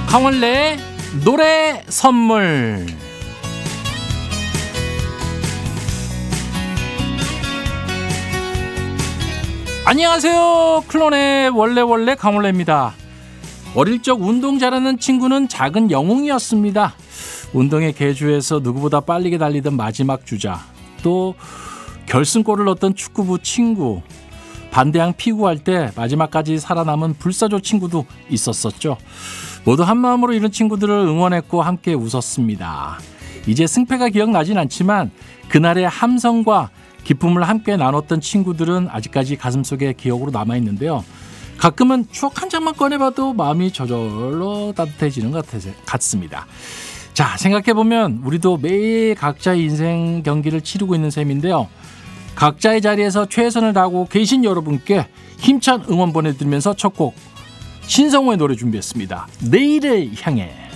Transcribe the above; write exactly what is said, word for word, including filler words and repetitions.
강원래 노래 선물. 안녕하세요. 클론의 원래 원래 강원래입니다. 어릴 적 운동 잘하는 친구는 작은 영웅이었습니다. 운동의 계주에서 누구보다 빠르게 달리던 마지막 주자, 또 결승골을 넣었던 축구부 친구, 반대항 피구할 때 마지막까지 살아남은 불사조 친구도 있었었죠. 모두 한마음으로 이런 친구들을 응원했고 함께 웃었습니다. 이제 승패가 기억나진 않지만 그날의 함성과 기쁨을 함께 나눴던 친구들은 아직까지 가슴속에 기억으로 남아있는데요. 가끔은 추억 한 장만 꺼내봐도 마음이 저절로 따뜻해지는 것 같습니다. 자, 생각해보면 우리도 매일 각자의 인생 경기를 치르고 있는 셈인데요. 각자의 자리에서 최선을 다하고 계신 여러분께 힘찬 응원 보내드리면서 첫 곡 신성호의 노래 준비했습니다. 내일을 향해.